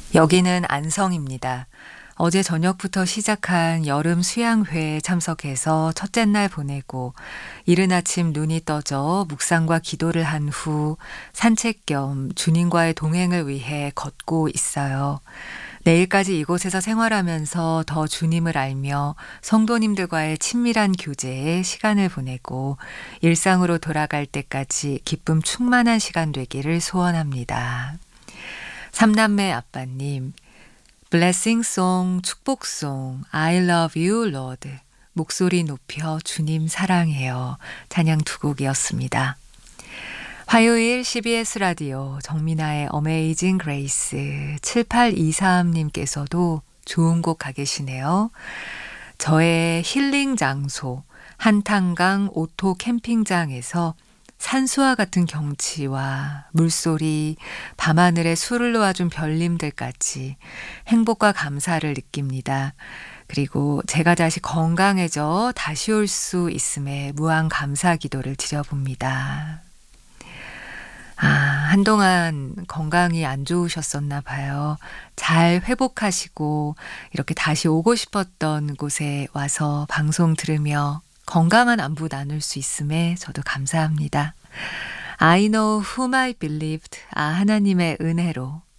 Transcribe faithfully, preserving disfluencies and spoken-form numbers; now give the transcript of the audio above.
여기는 안성입니다. 어제 저녁부터 시작한 여름 수양회에 참석해서 첫째 날 보내고 이른 아침 눈이 떠져 묵상과 기도를 한 후 산책 겸 주님과의 동행을 위해 걷고 있어요. 내일까지 이곳에서 생활하면서 더 주님을 알며 성도님들과의 친밀한 교제에 시간을 보내고 일상으로 돌아갈 때까지 기쁨 충만한 시간 되기를 소원합니다. 삼남매 아빠님, 블레싱송, 축복송, I love you, Lord. 목소리 높여 주님 사랑해요. 찬양 두 곡이었습니다. 화요일 씨비에스 라디오 정민아의 어메이징 그레이스 칠팔이삼님께서도 좋은 곡 가 계시네요. 저의 힐링 장소 한탄강 오토 캠핑장에서 산수와 같은 경치와 물소리, 밤하늘에 술을 놓아준 별님들까지 행복과 감사를 느낍니다. 그리고 제가 다시 건강해져 다시 올 수 있음에 무한 감사 기도를 드려봅니다. 아, 한동안 건강이 안 좋으셨었나 봐요. 잘 회복하시고 이렇게 다시 오고 싶었던 곳에 와서 방송 들으며 건강한 안부 나눌 수 있음에 저도 감사합니다. I know whom I believed. 아, 하나님의 은혜로